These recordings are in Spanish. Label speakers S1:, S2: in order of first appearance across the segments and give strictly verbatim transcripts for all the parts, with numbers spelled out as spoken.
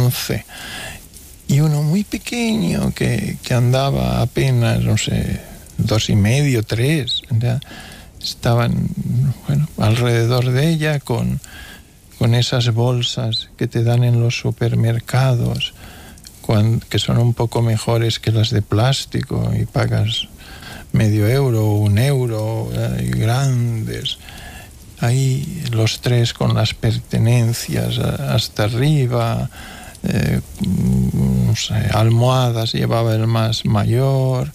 S1: once. Y uno muy pequeño que, que andaba apenas, no sé, dos y medio, tres. Ya estaban, bueno, alrededor de ella con, con esas bolsas que te dan en los supermercados, cuando, que son un poco mejores que las de plástico y pagas medio euro o un euro, eh, grandes. Ahí los tres con las pertenencias hasta arriba. Eh, no sé, almohadas llevaba el más mayor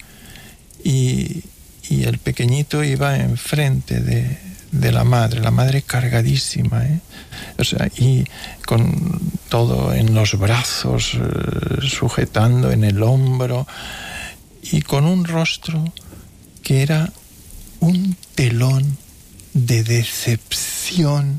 S1: y, y el pequeñito iba enfrente de, de la madre, la madre cargadísima, ¿eh? O sea, y con todo en los brazos, eh, sujetando en el hombro, y con un rostro que era un telón de decepción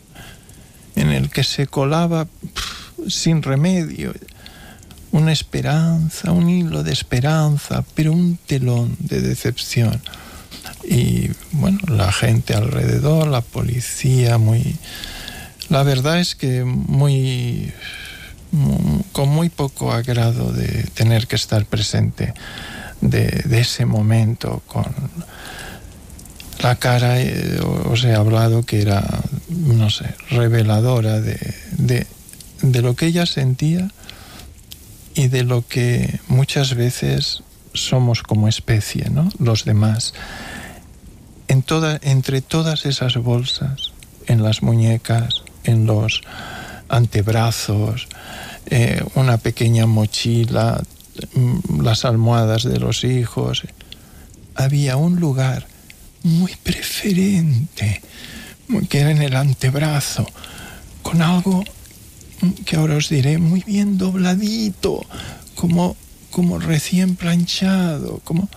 S1: en el que se colaba pff, sin remedio una esperanza, un hilo de esperanza, pero un telón de decepción. Y bueno, la gente alrededor, la policía, muy, la verdad es que muy, muy con muy poco agrado de tener que estar presente de, de ese momento, con la cara, eh, os he hablado que era, no sé, reveladora de, de, de lo que ella sentía y de lo que muchas veces somos como especie, ¿no? Los demás. En toda, entre todas esas bolsas, en las muñecas, en los antebrazos, eh, una pequeña mochila, las almohadas de los hijos, había un lugar muy preferente, que era en el antebrazo, con algo que ahora os diré, muy bien dobladito, como, como recién planchado, como...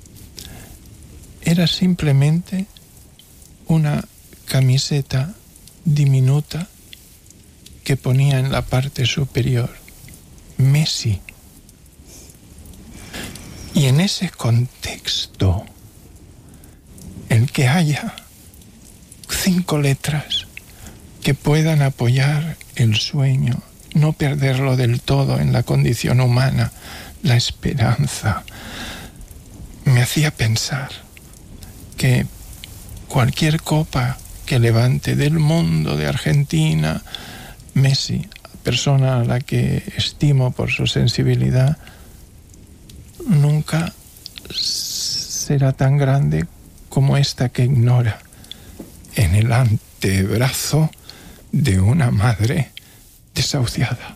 S1: Era simplemente una camiseta diminuta que ponía en la parte superior Messi. Y en ese contexto, el que haya cinco letras que puedan apoyar el sueño, no perderlo del todo en la condición humana, la esperanza, me hacía pensar que cualquier copa que levante del mundo de Argentina, Messi, persona a la que estimo por su sensibilidad, nunca será tan grande como esta que ignora en el antebrazo de una madre desahuciada.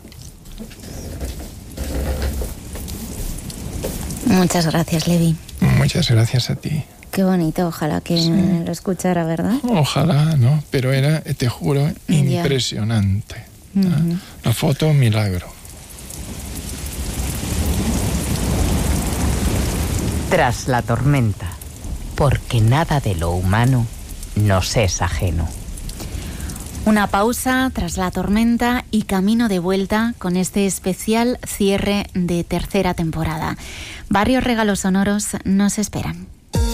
S2: Muchas gracias, Levi.
S1: Muchas gracias a ti.
S2: Qué bonito, ojalá que sí. Lo escuchara, ¿verdad?
S1: Ojalá, ¿no? Pero era, te juro, impresionante. Uh-huh. La foto, un milagro.
S3: Tras la tormenta, porque nada de lo humano nos es ajeno.
S2: Una pausa tras la tormenta y camino de vuelta con este especial cierre de tercera temporada. Varios regalos sonoros nos esperan.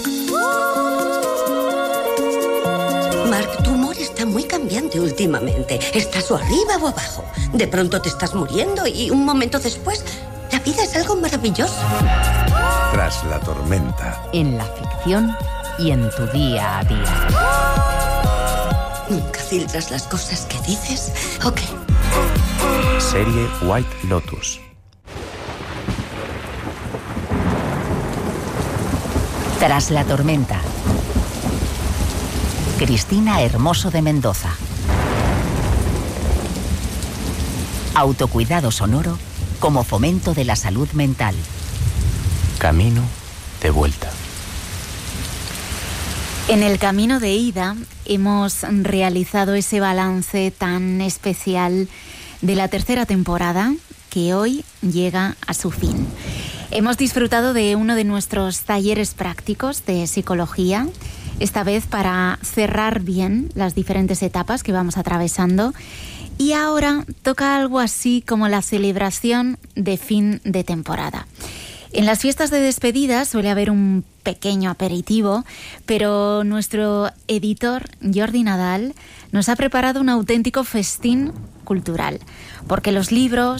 S4: Mark, tu humor está muy cambiante últimamente. Estás o arriba o abajo. De pronto te estás muriendo y un momento después, la vida es algo maravilloso.
S5: Tras la tormenta.
S3: En la ficción y en tu día a día.
S4: ¿Nunca filtras las cosas que dices? ¿O qué?
S5: Serie White Lotus.
S3: Tras la tormenta. Cristina Hermoso de Mendoza. Autocuidado sonoro como fomento de la salud mental.
S5: Camino de vuelta.
S2: En el camino de ida hemos realizado ese balance tan especial de la tercera temporada que hoy llega a su fin. Hemos disfrutado de uno de nuestros talleres prácticos de psicología, esta vez para cerrar bien las diferentes etapas que vamos atravesando. Y ahora toca algo así como la celebración de fin de temporada. En las fiestas de despedida suele haber un pequeño aperitivo, pero nuestro editor Jordi Nadal nos ha preparado un auténtico festín cultural, porque los libros,